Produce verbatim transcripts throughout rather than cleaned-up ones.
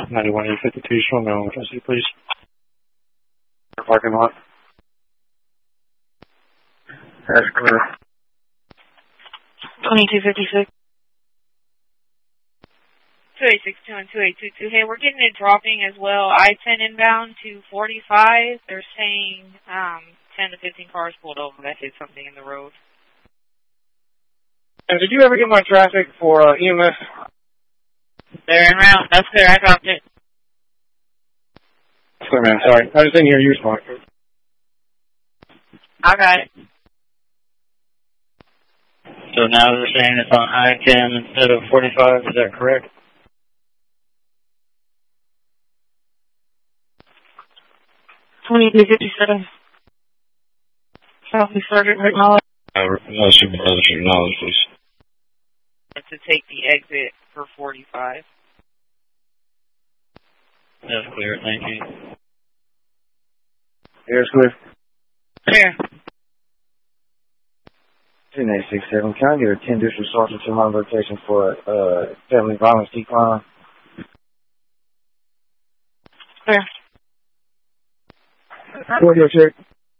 ninety-one eight fifty-two, show me on address, please. Parking lot. That's clear. twenty-two fifty-six. two eight six two and two eight two two. Hey, we're getting it dropping as well. I ten inbound to forty-five. They're saying um, ten to fifteen cars pulled over that hit something in the road. And did you ever get my traffic for uh, E M S? They're en route. That's clear. I dropped it. Clear, man. Sorry. I just didn't hear you respond. I got it. So now they're saying it's on I ten instead of forty-five. Is that correct? twenty-two fifty-seven. Southeast Sergeant McNally. Uh, no, Supervisor acknowledge, please. To take the exit for forty-five. That's clear. Thank you. Here's clear. Clear. ten eight six seven. Can I get a ten district sergeant to my location for uh, family violence decline? Clear. Go ahead, check.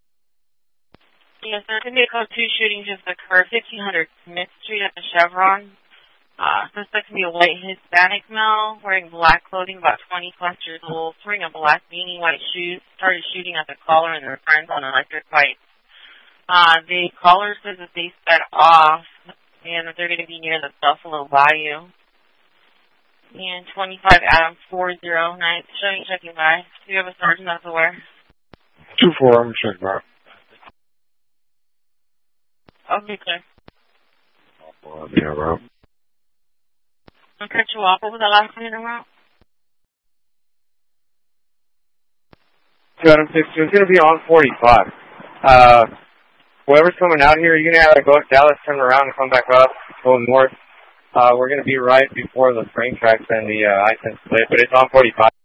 Yes, sir. Vehicle two shooting just occurred. fifteen hundred Smith Street at the Chevron. Uh, suspect to be a white Hispanic male wearing black clothing, about twenty plus years old, wearing a black beanie, white shoes, started shooting at the caller and their friends on electric bikes. Uh, the caller says that they sped off and that they're going to be near the Buffalo Bayou. And twenty-five Adam four zero nine, showing checking by. Do you have a sergeant that's aware? two four, I'm checking out. Okay, clear. I'll be in route. Okay, Chihuahua, what was that last one in a route? Got him fixed. It's going to be on forty-five. Uh, whoever's coming out here, you're going to have to go to Dallas, turn around, and come back up, go north. Uh, we're going to be right before the train tracks and the uh, I ten split, but it's on forty-five.